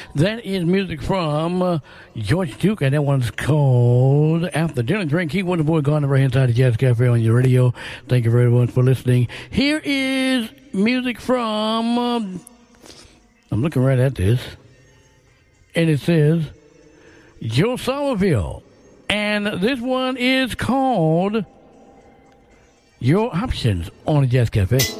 That is music from George Duke, and that one's called After Dinner Drink. Keep with the boy Gardner right inside the Jazz Cafe on your radio. Thank you very much for listening. Here is music from, I'm looking right at this, and it says Joe Somerville. And this one is called Your Options on the Jazz Cafe.